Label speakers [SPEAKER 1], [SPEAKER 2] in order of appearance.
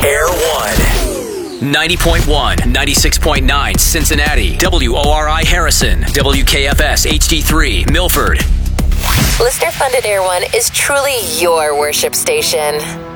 [SPEAKER 1] Air One. 90.1, 96.9 Cincinnati, WORI Harrison, WKFS HD3 Milford.
[SPEAKER 2] Listener-funded Air One is truly your worship station.